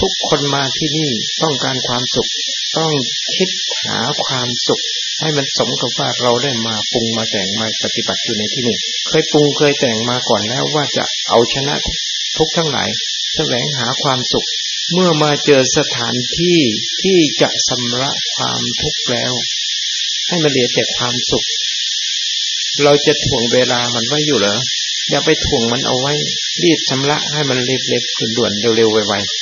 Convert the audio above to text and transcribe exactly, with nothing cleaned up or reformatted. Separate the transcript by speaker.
Speaker 1: ทุกคนมาที่นี่ต้องการความสุขต้องคิดหาความสุขให้มันสมกับว่าเราได้มาปรุงมาแต่งมาปฏิบัติอยู่ในที่นี่เคยปรุงเคยแต่งมาก่อนแล้วว่าจะเอาชนะทุกทั้งหลายแสวงหาความสุขเมื่อมาเจอสถานที่ที่จะชำระความทุกข์แล้วให้มันเหลือแต่ความสุขเราจะถ่วงเวลามันไว้อยู่เหรออย่าไปถ่วงมันเอาไว้รีบชำระให้มันเร็วๆด่วนๆเร็วๆไวๆ